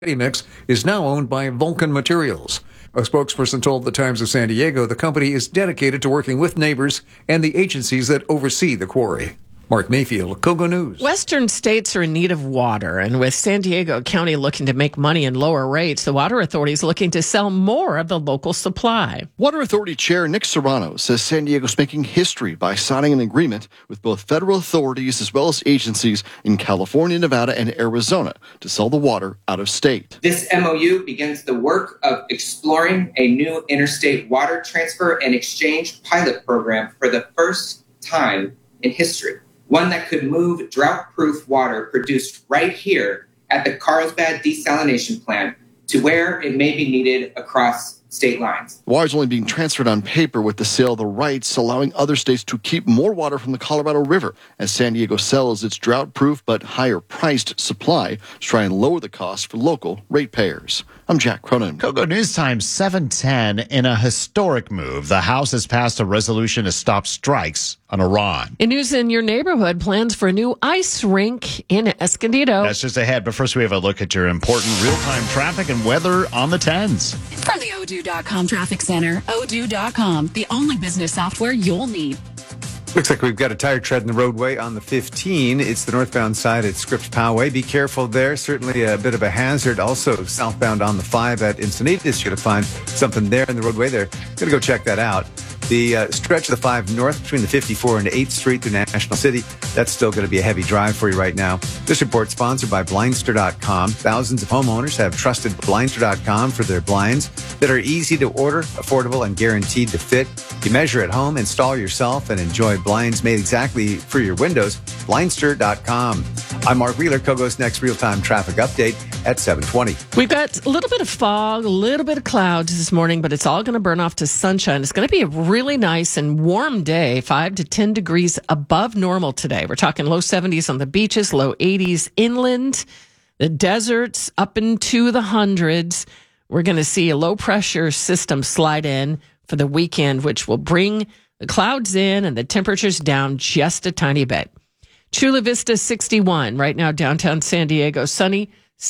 Mix is now owned by Vulcan Materials. A spokesperson told the Times of San Diego the company is dedicated to working with neighbors and the agencies that oversee the quarry. Mark Mayfield, KOGO News. Western states are in need of water, and with San Diego County looking to make money and lower rates, the Water Authority is looking to sell more of the local supply. Water Authority Chair Nick Serrano says San Diego's making history by signing an agreement with both federal authorities as well as agencies in California, Nevada, and Arizona to sell the water out of state. This MOU begins the work of exploring a new interstate water transfer and exchange pilot program for the first time in history. One that could move drought-proof water produced right here at the Carlsbad desalination plant to where it may be needed across state lines. The water is only being transferred on paper with the sale of the rights, allowing other states to keep more water from the Colorado River as San Diego sells its drought-proof but higher-priced supply to try and lower the cost for local ratepayers. I'm Jack Cronin. KOGO News Time 7:10. In a historic move, the House has passed a resolution to stop strikes on Iran. In news in your neighborhood, plans for a new ice rink in Escondido. That's just ahead, but first we have a look at your important real-time traffic and weather on the 10s. From the Odoo.com Traffic Center, Odoo.com, the only business software you'll need. Looks like we've got a tire tread in the roadway on the 15. It's the northbound side at Scripps Poway. Be careful there. Certainly a bit of a hazard. Also southbound on the 5 at Encinitas. You're going to find something there in the roadway there. Going to go check that out. The stretch of the 5 north between the 54 and 8th Street through National City, that's still going to be a heavy drive for you right now. This report sponsored by Blindster.com. Thousands of homeowners have trusted Blindster.com for their blinds that are easy to order, affordable, and guaranteed to fit. You measure at home, install yourself, and enjoy blinds made exactly for your windows. Blindster.com. I'm Mark Wheeler. KOGO's next real-time traffic update at 7:20. We've got a little bit of fog, a little bit of clouds this morning, but it's all going to burn off to sunshine. It's going to be a really nice and warm day, 5 to 10 degrees above normal today. We're talking low 70s on the beaches, low 80s inland, the deserts up into the hundreds. We're going to see a low-pressure system slide in for the weekend, which will bring the clouds in and the temperatures down just a tiny bit. Chula Vista 61, right now downtown San Diego, sunny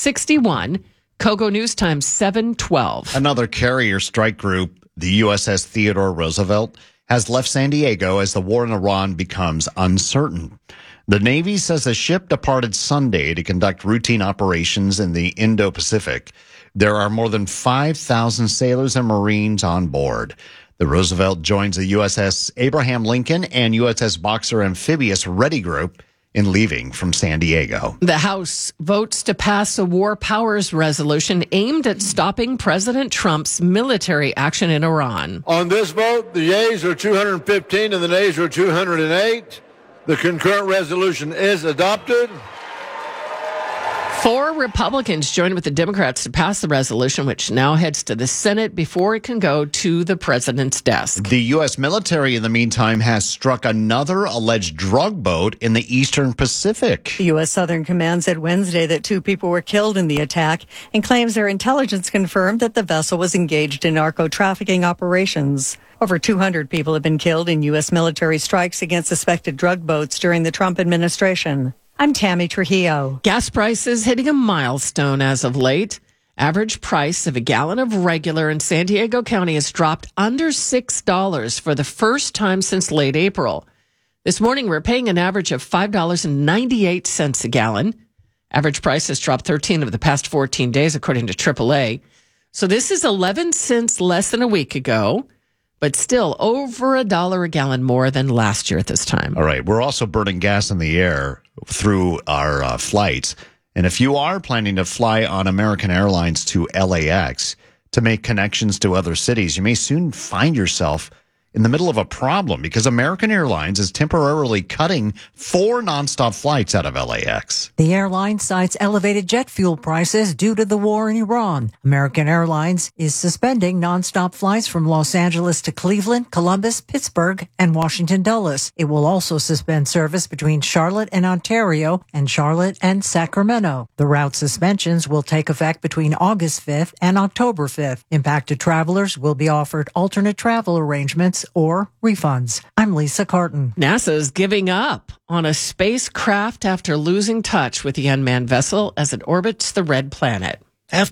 61. KOGO News Time 7:12. Another carrier strike group, the USS Theodore Roosevelt, has left San Diego as the war in Iran becomes uncertain. The Navy says the ship departed Sunday to conduct routine operations in the Indo-Pacific. There are more than 5,000 sailors and Marines on board. The Roosevelt joins the USS Abraham Lincoln and USS Boxer Amphibious Ready Group in leaving from San Diego. The House votes to pass a war powers resolution aimed at stopping President Trump's military action in Iran. On this vote, the yeas are 215 and the nays are 208. The concurrent resolution is adopted. 4 Republicans joined with the Democrats to pass the resolution, which now heads to the Senate before it can go to the president's desk. The U.S. military, in the meantime, has struck another alleged drug boat in the Eastern Pacific. The U.S. Southern Command said Wednesday that 2 people were killed in the attack and claims their intelligence confirmed that the vessel was engaged in narco-trafficking operations. Over 200 people have been killed in U.S. military strikes against suspected drug boats during the Trump administration. I'm Tammy Trujillo. Gas prices hitting a milestone as of late. Average price of a gallon of regular in San Diego County has dropped under $6 for the first time since late April. This morning, we're paying an average of $5.98 a gallon. Average price has dropped 13 of the past 14 days, according to AAA. So this is 11 cents less than a week ago, but still over $1 a gallon more than last year at this time. All right. We're also burning gas in the air through our flights. And if you are planning to fly on American Airlines to LAX to make connections to other cities, you may soon find yourself in the middle of a problem because American Airlines is temporarily cutting 4 nonstop flights out of LAX. The airline cites elevated jet fuel prices due to the war in Iran. American Airlines is suspending nonstop flights from Los Angeles to Cleveland, Columbus, Pittsburgh, and Washington Dulles. It will also suspend service between Charlotte and Ontario and Charlotte and Sacramento. The route suspensions will take effect between August 5th and October 5th. Impacted travelers will be offered alternate travel arrangements or refunds. I'm Lisa Carton. NASA's giving up on a spacecraft after losing touch with the unmanned vessel as it orbits the red planet.